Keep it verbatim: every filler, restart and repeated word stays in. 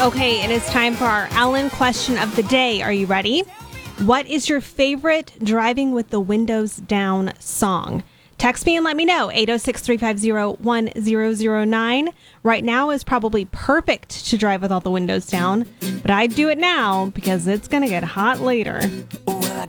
Okay, it is time for our Ellen question of the day. Are you ready? What is your favorite driving with the windows down song? Text me and let me know. eight oh six, three five zero, one zero zero nine. Right now is probably perfect to drive with all the windows down, but I'd do it now because it's going to get hot later.